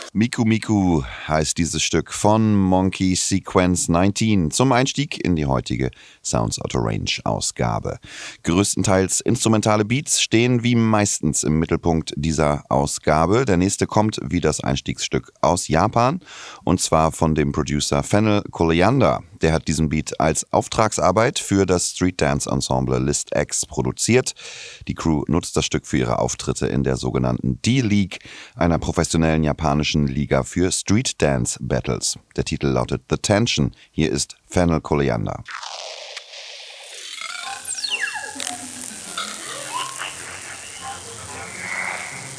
Miku Miku heißt dieses Stück von Monkey Sequence 19 zum Einstieg in die heutige Sounds Out of Range Ausgabe. Größtenteils instrumentale Beats stehen wie meistens im Mittelpunkt dieser Ausgabe. Der nächste kommt wie das Einstiegsstück aus Japan und zwar von dem Producer Fennel Coliander. Der hat diesen Beat als Auftragsarbeit für das Street Dance Ensemble List X produziert. Die Crew nutzt das Stück für ihre Auftritte in der sogenannten D-League, einer professionellen japanischen Liga für Street Dance Battles. Der Titel lautet The Tension. Hier ist Fennel Coliander.